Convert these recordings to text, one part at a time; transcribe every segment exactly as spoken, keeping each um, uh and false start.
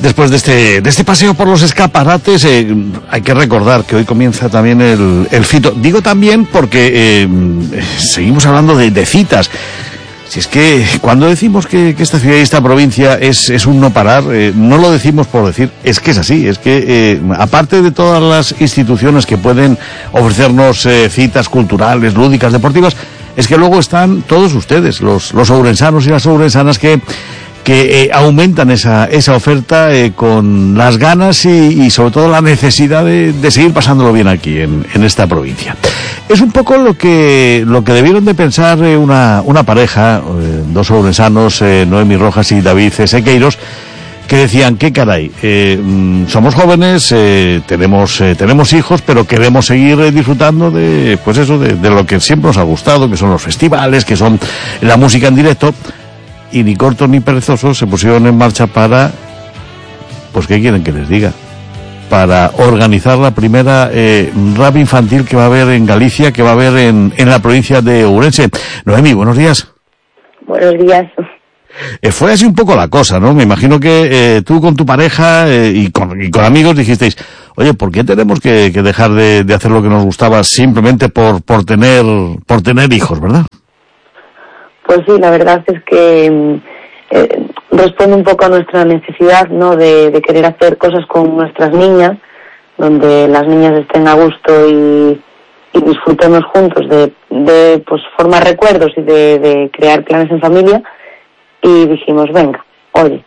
Después de este de este paseo por los escaparates, eh, hay que recordar que hoy comienza también el, el Fito. Digo también porque eh, seguimos hablando de, de citas. Si es que cuando decimos que, que esta ciudad y esta provincia es, es un no parar, eh, no lo decimos por decir, es que es así, es que eh, aparte de todas las instituciones que pueden ofrecernos eh, citas culturales, lúdicas, deportivas, es que luego están todos ustedes, los, los ourensanos y las ourensanas que, que eh, aumentan esa, esa oferta eh, con las ganas y, y sobre todo la necesidad de, de seguir pasándolo bien aquí en, en esta provincia. Es un poco lo que lo que debieron de pensar eh, una, una pareja, eh, dos ourensanos, eh, Noemi Rojas y David Sequeiros, que decían, qué caray, eh, somos jóvenes, eh, tenemos eh, tenemos hijos, pero queremos seguir eh, disfrutando de, pues eso, de, de lo que siempre nos ha gustado, que son los festivales, que son la música en directo, y ni cortos ni perezosos se pusieron en marcha para, pues ¿qué quieren que les diga? Para organizar la primera eh, rave infantil que va a haber en Galicia, que va a haber en, en la provincia de Ourense. Noemi, buenos días. Buenos días. Eh, fue así un poco la cosa, ¿no? Me imagino que eh, tú con tu pareja eh, y, con, y con amigos dijisteis, oye, ¿por qué tenemos que, que dejar de, de hacer lo que nos gustaba simplemente por, por tener por tener hijos, verdad? Pues sí, la verdad es que eh, responde un poco a nuestra necesidad, ¿no? De, de querer hacer cosas con nuestras niñas, donde las niñas estén a gusto y, y disfrutemos juntos de, de pues formar recuerdos y de, de crear planes en familia. Y dijimos, venga, oye,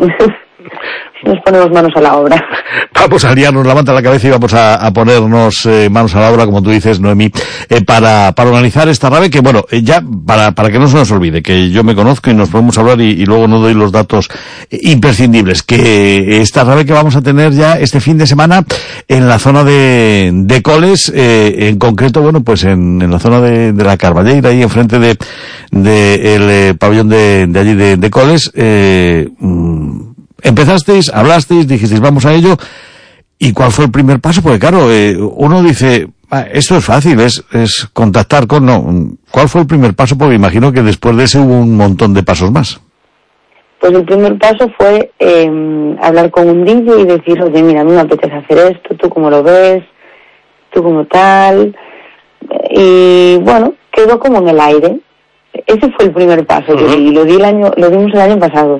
nos ponemos manos a la obra. Vamos a liarnos la manta a la cabeza y vamos a, a ponernos eh, manos a la obra, como tú dices, Noemí, eh, para, para organizar esta rave, que bueno, eh, ya, para, para que no se nos olvide, que yo me conozco y nos podemos hablar y, y luego no doy los datos eh, imprescindibles, que esta rave que vamos a tener ya este fin de semana en la zona de, de Coles, eh, en concreto, bueno, pues en, en la zona de, de la Carballeira, ahí enfrente de, de el eh, pabellón de, de allí de, de Coles, eh, mm, empezasteis, hablasteis, dijisteis vamos a ello. ¿Y cuál fue el primer paso? Porque claro, eh, uno dice, ah, esto es fácil, es, es contactar con... No, ¿cuál fue el primer paso? Porque imagino que después de ese hubo un montón de pasos más. Pues el primer paso fue eh, hablar con un D J y decir, oye, mira, a mí me apetece hacer esto, ¿tú cómo lo ves? ¿Tú cómo tal? Y bueno, quedó como en el aire. Ese fue el primer paso, uh-huh. Y lo di el año, lo dimos el año pasado.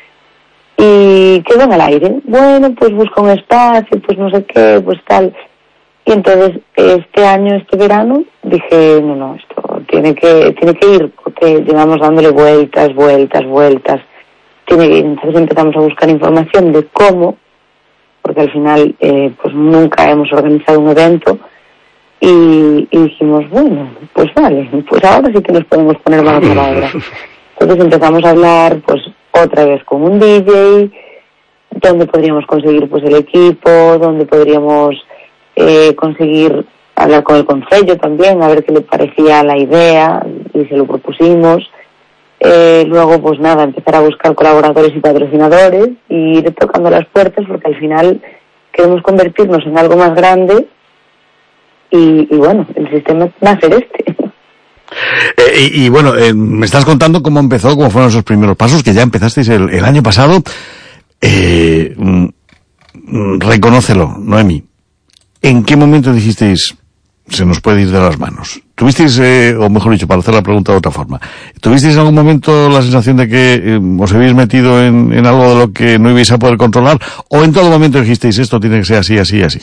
Y quedó en el aire. Bueno, pues busca un espacio, pues no sé qué, pues tal. Y entonces, este año, este verano, dije, no, no, esto tiene que tiene que ir, porque llevamos dándole vueltas, vueltas, vueltas. Tiene que ir. Entonces empezamos a buscar información de cómo, porque al final, eh, pues nunca hemos organizado un evento. Y, y dijimos, bueno, pues vale, pues ahora sí que nos podemos poner manos a la obra. Entonces empezamos a hablar, pues, otra vez con un D J, dónde podríamos conseguir pues el equipo, dónde podríamos eh, conseguir hablar con el concello también, a ver qué le parecía la idea, y se lo propusimos. Eh, luego, pues nada, empezar a buscar colaboradores y patrocinadores y ir tocando las puertas, porque al final queremos convertirnos en algo más grande y, y bueno, el sistema va a ser este. Eh, y, y bueno, eh, me estás contando cómo empezó, cómo fueron esos primeros pasos, que ya empezasteis el, el año pasado. Eh, mm, reconócelo, Noemi. ¿En qué momento dijisteis, se nos puede ir de las manos? ¿Tuvisteis, eh, o mejor dicho, para hacer la pregunta de otra forma, ¿tuvisteis en algún momento la sensación de que eh, os habéis metido en, en algo de lo que no ibais a poder controlar? ¿O en todo momento dijisteis, esto tiene que ser así, así, así?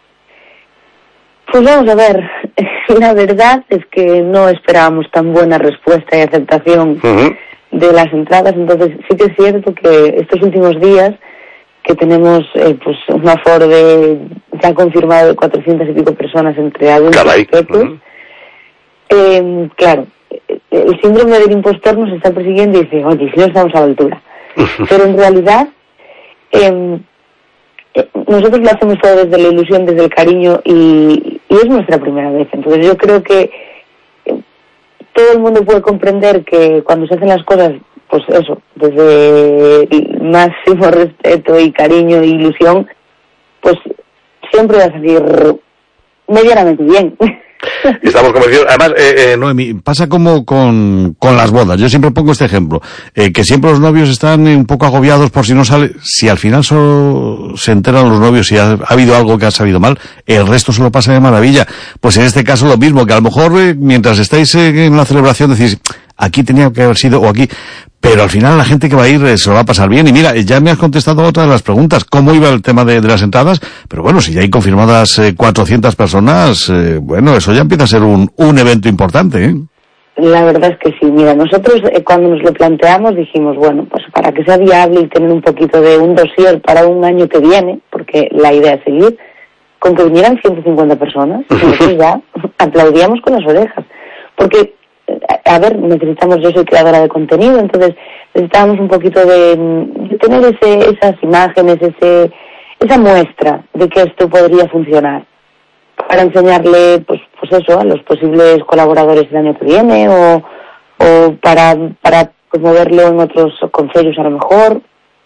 Pues vamos a ver, la verdad es que no esperábamos tan buena respuesta y aceptación uh-huh. de las entradas, entonces sí que es cierto que estos últimos días que tenemos eh, pues un aforo de, ya confirmado de cuatrocientas y pico personas entre adultos y peques, uh-huh. eh, claro, el síndrome del impostor nos está persiguiendo y dice, oye, si no estamos a la altura, uh-huh. pero en realidad... Eh, nosotros lo hacemos todo desde la ilusión, desde el cariño y, y es nuestra primera vez. Entonces yo creo que todo el mundo puede comprender que cuando se hacen las cosas, pues eso, desde el máximo respeto y cariño e ilusión, pues siempre va a salir medianamente bien. Estamos convencidos. Además, eh, eh, Noemi, pasa como con, con las bodas. Yo siempre pongo este ejemplo, eh, que siempre los novios están un poco agobiados por si no sale. Si al final solo se enteran los novios si ha, ha habido algo que ha salido mal, el resto se lo pasa de maravilla. Pues en este caso lo mismo, que a lo mejor eh, mientras estáis eh, en la celebración decís, aquí tenía que haber sido o aquí, pero al final la gente que va a ir eh, se lo va a pasar bien. Y mira, ya me has contestado otra de las preguntas, cómo iba el tema de, de las entradas, pero bueno, si ya hay confirmadas eh, cuatrocientas personas, eh, bueno, eso ya empieza a ser un, un evento importante, ¿eh? La verdad es que sí. Mira, nosotros eh, cuando nos lo planteamos dijimos, bueno, pues para que sea viable y tener un poquito de un dossier para un año que viene, porque la idea es seguir, con que vinieran ciento cincuenta personas, nosotros ya aplaudíamos con las orejas, porque a ver, necesitamos, yo soy creadora de contenido, entonces necesitábamos un poquito de, de tener ese, esas imágenes, ese, esa muestra de que esto podría funcionar, para enseñarle, pues, pues eso, a los posibles colaboradores el año que viene, o, o para, para promoverlo en otros consejos a lo mejor.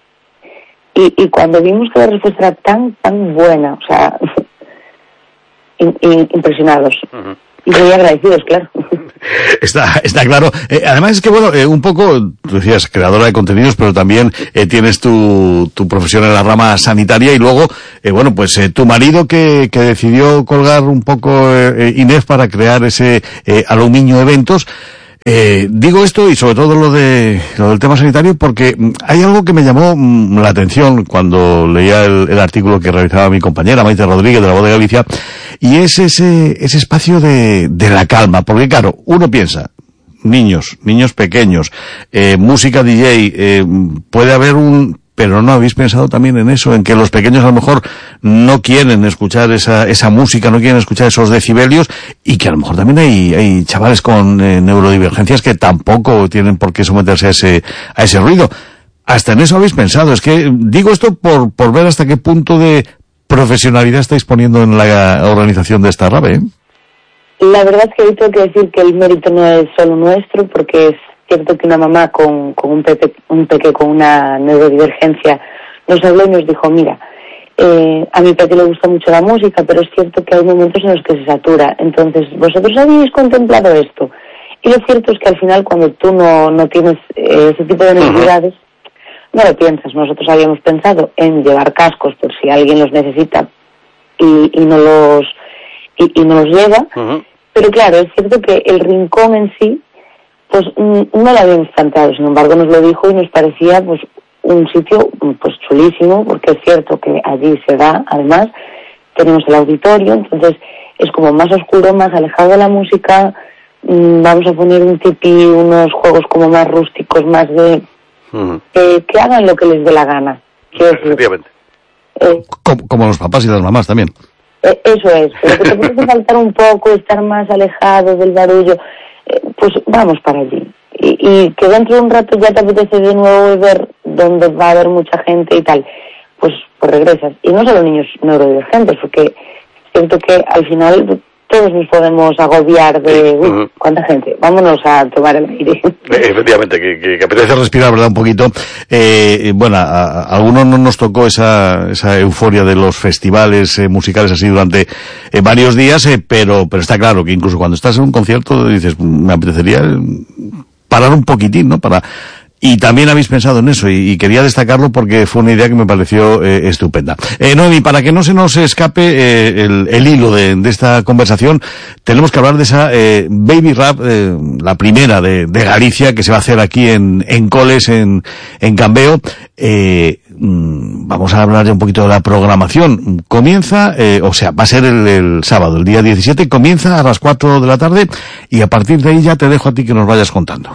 Y, y cuando vimos que la respuesta era tan, tan buena, o sea, in, in, impresionados. Uh-huh. Y muy agradecidos, claro. Está, está claro. Eh, además es que, bueno, eh, un poco, tú decías, creadora de contenidos, pero también eh, tienes tu, tu profesión en la rama sanitaria y luego, eh, bueno, pues eh, tu marido que, que decidió colgar un poco eh, Inés para crear ese eh, Aluminio Eventos. Eh, digo esto y sobre todo lo de lo del tema sanitario porque hay algo que me llamó mm, la atención cuando leía el, el artículo que realizaba mi compañera Maite Rodríguez de La Voz de Galicia, y es ese ese espacio de, de la calma, porque claro, uno piensa, niños, niños pequeños, eh, música D J, eh, puede haber un... Pero ¿no habéis pensado también en eso? En que los pequeños a lo mejor no quieren escuchar esa esa música, no quieren escuchar esos decibelios, y que a lo mejor también hay hay chavales con eh, neurodivergencias que tampoco tienen por qué someterse a ese a ese ruido. Hasta en eso habéis pensado. Es que digo esto por por ver hasta qué punto de profesionalidad estáis poniendo en la organización de esta rave, ¿eh? La verdad es que yo tengo que decir que el mérito no es solo nuestro, porque es cierto que una mamá con, con un peque, un peque con una neurodivergencia nos habló y nos dijo, mira, eh, a mi peque le gusta mucho la música, pero es cierto que hay momentos en los que se satura, entonces, ¿vosotros habéis contemplado esto? Y lo cierto es que al final, cuando tú no, no tienes eh, ese tipo de necesidades, uh-huh. no lo piensas. Nosotros habíamos pensado en llevar cascos por si alguien los necesita y, y no los y, y no los lleva, uh-huh. pero claro, es cierto que el rincón en sí pues no lo habíamos planteado, sin embargo nos lo dijo y nos parecía pues un sitio pues chulísimo, porque es cierto que allí se da, además tenemos el auditorio, entonces es como más oscuro, más alejado de la música, mmm, vamos a poner un tipi, unos juegos como más rústicos, más de uh-huh. eh, que hagan lo que les dé la gana. Efectivamente. Eh, como, como los papás y las mamás también. Eh, eso es, pero que te puede faltar un poco, estar más alejado del barullo, pues vamos para allí. Y, y que dentro de un rato ya te apetece de nuevo ver dónde va a haber mucha gente y tal, pues, pues regresas. Y no solo niños neurodivergentes, porque siento que al final todos nos podemos agobiar de, uy, uh-huh. ¿cuánta gente? Vámonos a tomar el aire. Efectivamente, que, que, que apetece respirar, ¿verdad? Un poquito. Eh, bueno, a, a algunos no nos tocó esa, esa euforia de los festivales eh, musicales así durante eh, varios días, eh, pero, pero está claro que incluso cuando estás en un concierto dices, me apetecería parar un poquitín, ¿no? Para... Y también habéis pensado en eso, y, y quería destacarlo porque fue una idea que me pareció eh, estupenda. Eh, Noemi, para que no se nos escape eh, el, el hilo de, de esta conversación, tenemos que hablar de esa eh, Baby Rap, eh, la primera de, de Galicia, que se va a hacer aquí en, en Coles, en, en Cambeo. Eh, vamos a hablar ya un poquito de la programación. Comienza, eh, o sea, va a ser el, el sábado, el día diecisiete, comienza a las cuatro de la tarde, y a partir de ahí ya te dejo a ti que nos vayas contando.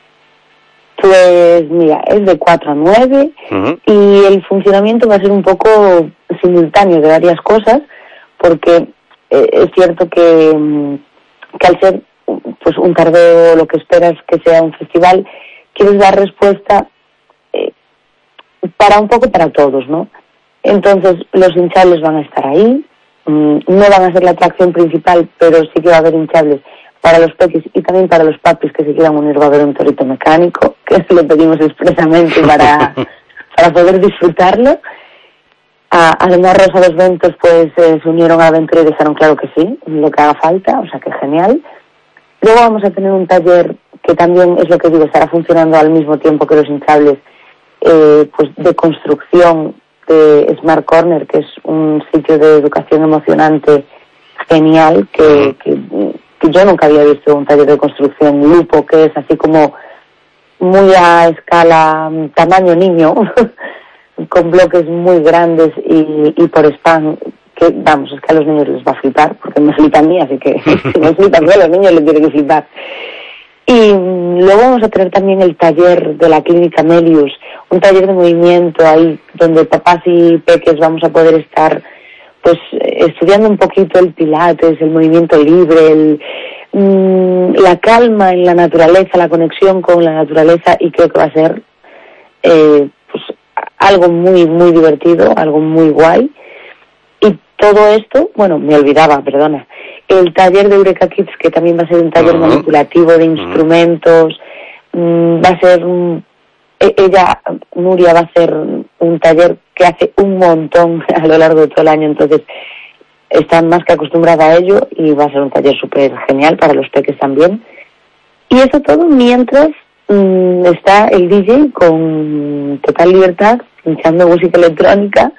Pues mira, es de cuatro a nueve uh-huh. y el funcionamiento va a ser un poco simultáneo de varias cosas, porque eh, es cierto que, que al ser pues un tardeo, lo que esperas que sea un festival, quieres dar respuesta eh, para un poco para todos, ¿no? Entonces los hinchables van a estar ahí, mmm, no van a ser la atracción principal, pero sí que va a haber hinchables para los peques y también para los papis que se quieran unir. Va a haber un torito mecánico, que lo pedimos expresamente para, para poder disfrutarlo. a, además Rosa dos Ventos pues eh, se unieron a la aventura y dijeron claro que sí, lo que haga falta, o sea que genial. Luego vamos a tener un taller que también es lo que digo, estará funcionando al mismo tiempo que los hinchables, eh, pues de construcción de Smart Corner, que es un sitio de educación emocionante genial, que, que, que yo nunca había visto un taller de construcción. Lupo, que es así como muy a escala tamaño niño, con bloques muy grandes y, y por spam, que vamos, es que a los niños les va a flipar, porque me flipa a mí, así que si me flipa a mí, a los niños les tiene que flipar. Y luego vamos a tener también el taller de la Clínica Melius, un taller de movimiento ahí donde papás y peques vamos a poder estar pues estudiando un poquito el pilates, el movimiento libre, el, mmm, la calma en la naturaleza, la conexión con la naturaleza, y creo que va a ser eh, pues algo muy, muy divertido, algo muy guay. Y todo esto, bueno, me olvidaba, perdona, el taller de Eureka Kids, que también va a ser un taller uh-huh. manipulativo de instrumentos, uh-huh. mmm, va a ser, um, ella, Nuria, va a hacer un taller que hace un montón a lo largo de todo el año, entonces está más que acostumbrada a ello y va a ser un taller súper genial para los peques también. Y eso todo mientras mmm, está el D J con total libertad, pinchando música electrónica.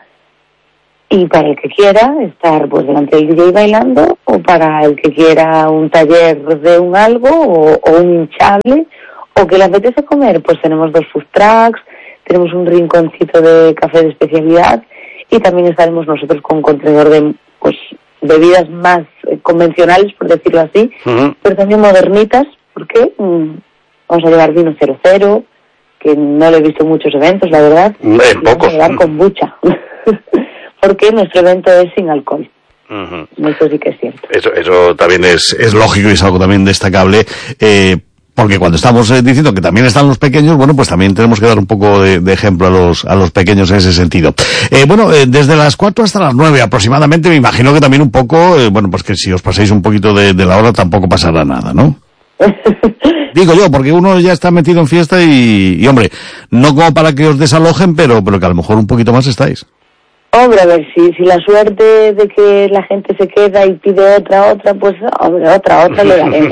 Y para el que quiera estar pues delante del D J bailando, o para el que quiera un taller de un algo o, o un hinchable, o que le apetece comer, pues tenemos dos food trucks, tenemos un rinconcito de café de especialidad, y también estaremos nosotros con un contenedor de pues bebidas más eh, convencionales, por decirlo así, uh-huh. pero también modernitas, porque mm, vamos a llevar vino cero cero, que no lo he visto en muchos eventos, la verdad, en pocos. Vamos a llevar kombucha. Porque nuestro evento es sin alcohol. Uh-huh. Eso sí que es cierto. Eso, eso también es, es lógico y es algo también destacable, eh, porque cuando estamos eh, diciendo que también están los pequeños, bueno, pues también tenemos que dar un poco de, de ejemplo a los, a los pequeños en ese sentido. Eh, bueno, eh, desde las cuatro hasta las nueve aproximadamente, me imagino que también un poco, eh, bueno, pues que si os pasáis un poquito de, de la hora tampoco pasará nada, ¿no? Digo yo, porque uno ya está metido en fiesta y, y hombre, no como para que os desalojen, pero, pero que a lo mejor un poquito más estáis. Hombre, a ver, si, si la suerte de que la gente se queda y pide otra, otra, pues, hombre, otra, otra le daremos.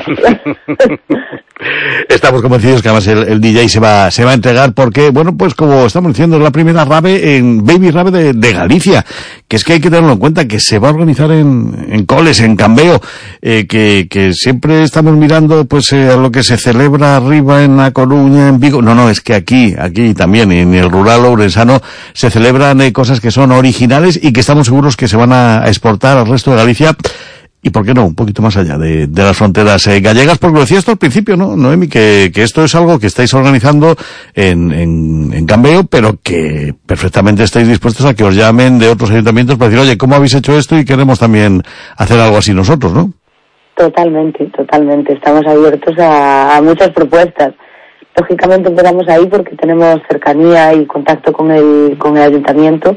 Estamos convencidos que además el, el D J se va, se va a entregar porque, bueno, pues como estamos diciendo, es la primera rave en Baby Rave de, de Galicia, que es que hay que tenerlo en cuenta, que se va a organizar en, en Coles, en Cambeo, eh, que, que siempre estamos mirando, pues, eh, a lo que se celebra arriba en La Coruña, en Vigo. No, no, es que aquí, aquí también, en el rural ourensano, se celebran eh, cosas que son originales y que estamos seguros que se van a, a exportar al resto de Galicia. Y por qué no, un poquito más allá de, de las fronteras eh, gallegas, porque lo decías tú al principio, ¿no, Noemi? Que, que esto es algo que estáis organizando en, en, en Cambeo, pero que perfectamente estáis dispuestos a que os llamen de otros ayuntamientos para decir, oye, ¿cómo habéis hecho esto? Y queremos también hacer algo así nosotros, ¿no? Totalmente, totalmente. Estamos abiertos a, a muchas propuestas. Lógicamente empezamos ahí porque tenemos cercanía y contacto con el, con el ayuntamiento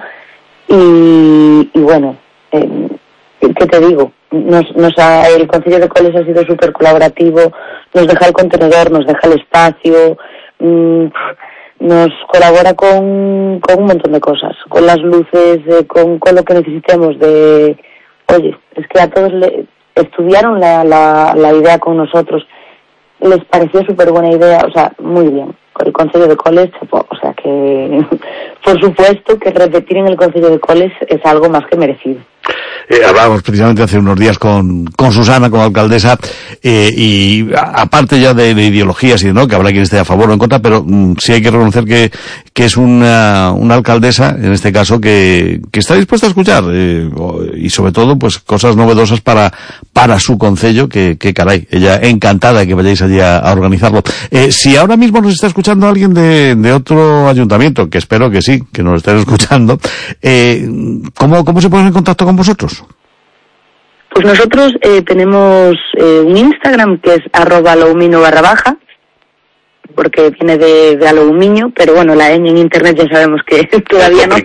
y, y bueno, eh, ¿qué te digo? Nos, nos ha, el Concello de Coles ha sido súper colaborativo, nos deja el contenedor, nos deja el espacio, mmm, nos colabora con, con un montón de cosas, con las luces, eh, con, con lo que necesitemos de, oye, es que a todos le, estudiaron la, la, la idea con nosotros, les pareció súper buena idea, o sea, muy bien. El Concello de Coles, o sea que, por supuesto que repetir en el Concello de Coles es algo más que merecido. Eh, hablábamos precisamente hace unos días con, con Susana, como alcaldesa, eh, y a, aparte ya de, de ideologías y de no, que habrá quien esté a favor o en contra, pero mm, sí hay que reconocer que, que es una, una alcaldesa, en este caso, que, que está dispuesta a escuchar, eh, y sobre todo, pues, cosas novedosas para, para su concello, que, que caray, ella encantada de que vayáis allí a, a organizarlo. Eh, si ahora mismo nos está escuchando alguien de, de otro ayuntamiento, que espero que sí, que nos estén escuchando, eh, ¿cómo, cómo se ponen en contacto con vosotros? Pues nosotros eh, tenemos eh, un Instagram que es arroba aloumino barra baja, porque viene de, de aloumiño, pero bueno, la ñ en internet ya sabemos que todavía no.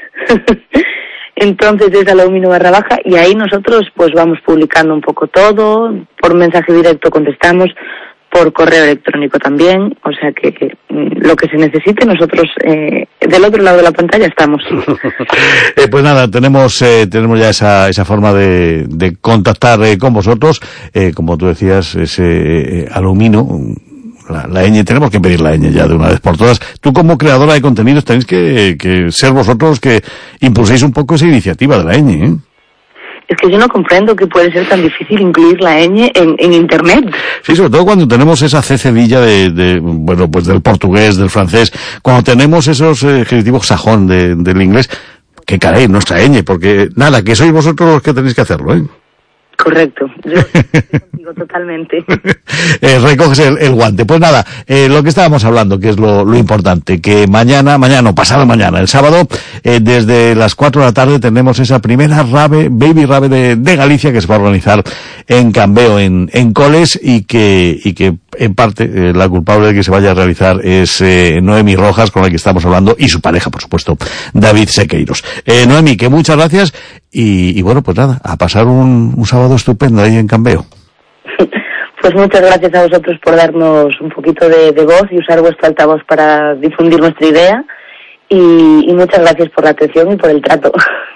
Entonces es aloumino barra baja y ahí nosotros pues vamos publicando un poco todo, por mensaje directo contestamos, por correo electrónico también, o sea que, que lo que se necesite nosotros eh, del otro lado de la pantalla estamos. eh, pues nada, tenemos eh, tenemos ya esa esa forma de, de contactar eh, con vosotros, eh, como tú decías, ese eh, alumino. La, la ñ, tenemos que pedir la ñ ya de una vez por todas. Tú como creadora de contenidos tenéis que, que ser vosotros que impulséis un poco esa iniciativa de la ñ, ¿eh? Es que yo no comprendo que puede ser tan difícil incluir la ñ en, en Internet. Sí, sobre todo cuando tenemos esa cecedilla de, de, bueno, pues del portugués, del francés, cuando tenemos esos eh, genitivos sajón de, del inglés, que caray, nuestra ñ, porque nada, que sois vosotros los que tenéis que hacerlo, ¿eh? Correcto, yo estoy contigo totalmente. eh, recoges el, el guante. Pues nada, eh, lo que estábamos hablando, que es lo, lo importante, que mañana, mañana no, pasado mañana, el sábado, eh, desde las cuatro de la tarde tenemos esa primera rave, Baby Rave de, de Galicia, que se va a organizar en Cambeo, en, en Coles, y que, y que en parte eh, la culpable de que se vaya a realizar es eh, Noemi Rojas, con la que estamos hablando, y su pareja, por supuesto, David Sequeiros. Eh, Noemi, que muchas gracias, y, y bueno, pues nada, a pasar un, un sábado estupendo ahí en Cambeo. Pues muchas gracias a vosotros por darnos un poquito de, de voz y usar vuestro altavoz para difundir nuestra idea, y, y muchas gracias por la atención y por el trato.